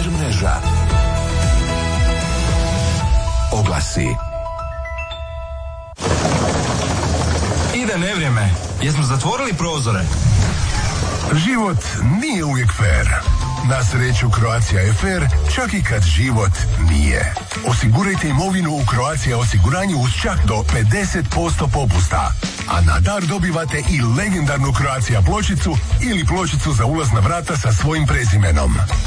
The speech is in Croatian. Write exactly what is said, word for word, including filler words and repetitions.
mreža. Oglasi. Ide nevrijeme. Jesmo zatvorili prozore? Život nije uvijek fair. Na sreću Croatia je fair, čak i kad život nije. Osigurajte imovinu u Croatia osiguranju uz čak do pedeset posto popusta. A na dar dobivate i legendarnu Croatia pločicu ili pločicu za ulaz na vrata sa svojim prezimenom.